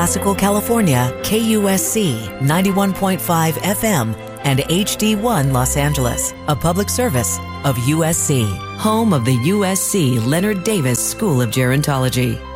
Classical California, KUSC 91.5 FM, and HD1 Los Angeles, a public service of USC, home of the USC Leonard Davis School of Gerontology.